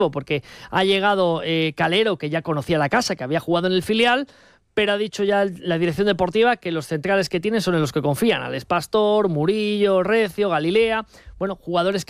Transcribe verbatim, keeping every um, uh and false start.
porque ha llegado eh, Calero, que ya conocía la casa, que había jugado en el filial, pero ha dicho ya la dirección deportiva que los centrales que tiene son en los que confían: Alex Pastor, Murillo, Recio, Galilea, bueno, jugadores que